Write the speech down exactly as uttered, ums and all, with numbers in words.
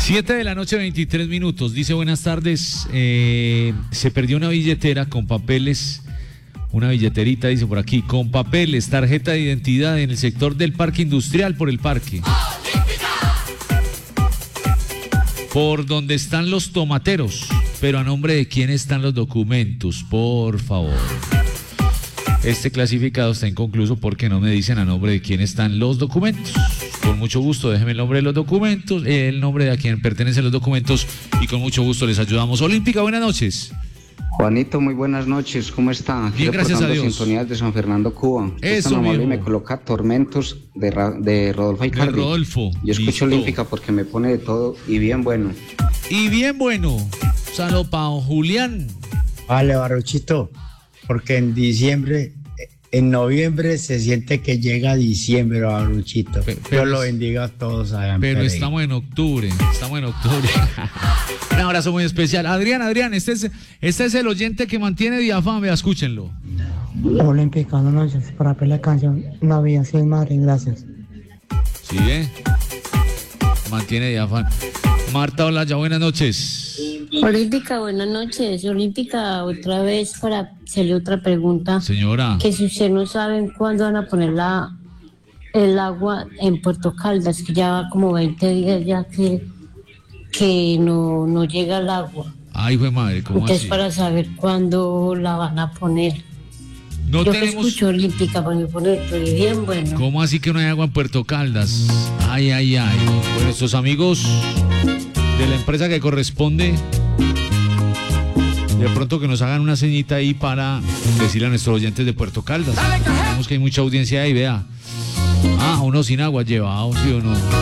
Siete de la noche, veintitrés minutos. Dice, buenas tardes. Eh, se perdió una billetera con papeles. Una billeterita, dice por aquí, con papeles, tarjeta de identidad en el sector del parque industrial por el parque. Por donde están los tomateros. Pero a nombre de quién están los documentos, por favor. Este clasificado está inconcluso porque no me dicen a nombre de quién están los documentos. Con mucho gusto, déjeme el nombre de los documentos, el nombre de a quien pertenecen los documentos y con mucho gusto les ayudamos. Olímpica, buenas noches. Juanito, muy buenas noches, ¿cómo está? Aquí bien, gracias a Dios. Sintonías de San Fernando, Cuba. Eso, amable, me coloca Tormentos de, Ra de Rodolfo Aicardi. De Rodolfo. Yo escucho listo. Olímpica porque me pone de todo y bien bueno. Y bien bueno. Saludo para Julián. Vale, Barrochito, porque en diciembre, en noviembre se siente que llega diciembre, Barrochito. Pe Dios lo bendiga a todos allá en Pero Pereira. Estamos en octubre, estamos en octubre. Un abrazo muy especial. Adrián, Adrián, este es, este es el oyente que mantiene Diafame, escúchenlo. Olímpica, buenas noches, para ver la canción Navidad sin madre, gracias. Sí, ¿eh? Mantiene Diafame. Marta Olaya, buenas noches. Olímpica, buenas noches. Olímpica, otra vez para hacerle otra pregunta. Señora. Que si usted no sabe cuándo van a poner la, el agua en Puerto Caldas, que ya va como veinte días ya que, que no, no llega el agua. Ay, fue madre, ¿cómo Entonces, así? para saber cuándo la van a poner. No Yo tenemos... que escucho Olímpica para poner, pero bien bueno. ¿Cómo así que no hay agua en Puerto Caldas? Ay, ay, ay. Bueno, estos amigos de la empresa que corresponde, de pronto que nos hagan una ceñita ahí para decirle a nuestros oyentes de Puerto Caldas. Vemos que hay mucha audiencia ahí, vea. Ah, uno sin agua llevado, ¿sí o no?